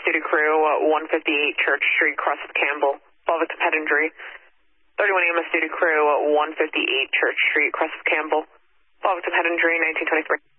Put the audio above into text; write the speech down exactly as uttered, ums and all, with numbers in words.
duty crew, uh, one fifty-eight Church Street, cross with Campbell. Fall victim head injury. thirty-one E M S duty crew, uh, one fifty-eight Church Street, cross with Campbell. Fall victim head injury, nineteen twenty-three.